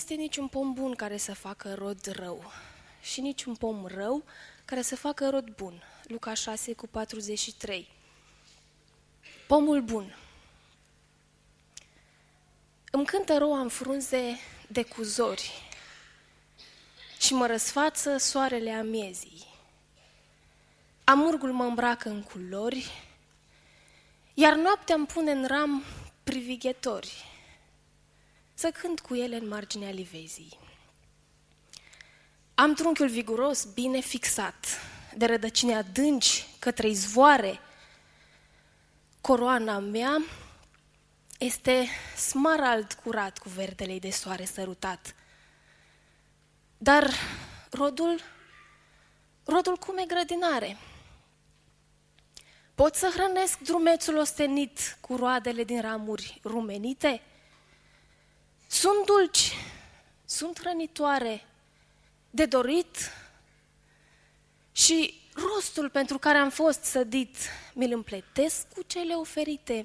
este niciun pom bun care să facă rod rău și niciun pom rău care să facă rod bun. Luca 6:43. Pomul bun. Îmi cântă roa în frunze de cuzori și mă răsfață soarele amiezii. Amurgul mă îmbracă în culori, iar noaptea îmi pune în ram privighetori, să cânt cu ele în marginea livezii. Am trunchiul viguros, bine fixat, de rădăcini adânci către izvoare. Coroana mea este smarald curat cu verdele de soare sărutat. Dar rodul cum e grădinare? Pot să hrănesc drumețul ostenit cu roadele din ramuri rumenite? Sunt dulci, sunt hrănitoare, de dorit și rostul pentru care am fost sădit mi-l împletesc cu cele oferite.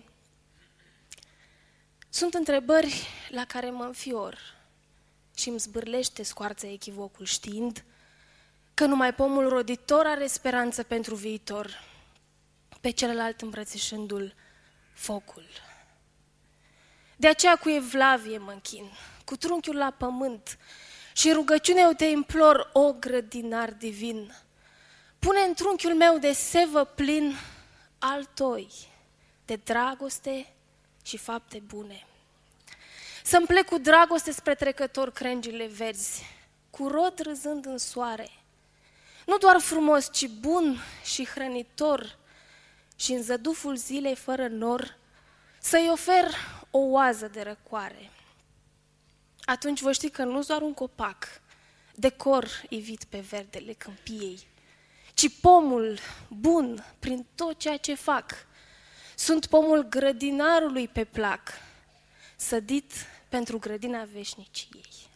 Sunt întrebări la care mă înfior și îmi zbârlește scoarța echivocul, știind că numai pomul roditor are speranță pentru viitor, pe celălalt îmbrățișându-l focul. De aceea cu evlavie mă închin, cu trunchiul la pământ și rugăciune eu te implor, o grădinar divin, pune în trunchiul meu de sevă plin altoi de dragoste și fapte bune. Să-mi plec cu dragoste spre trecători crengile verzi, cu rod râzând în soare, nu doar frumos, ci bun și hrănitor, și în zăduful zilei fără nor să-i ofer o oază de răcoare. Atunci voi ști că nu doar un copac, decor ivit pe verdele câmpiei, ci pomul bun prin tot ceea ce fac. Sunt pomul grădinarului pe plac, sădit pentru grădina veșniciei.